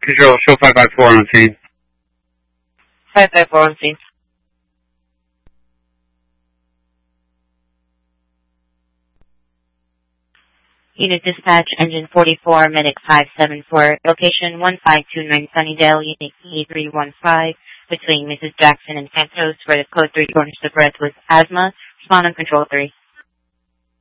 Control, show 554 on scene. 554 on scene. Unit dispatch, engine 44, medic 574, location 1529 Sunnydale, unit E315, between Mrs. Jackson and Santos, where the code 3 corners of breath was asthma. Respond on control 3.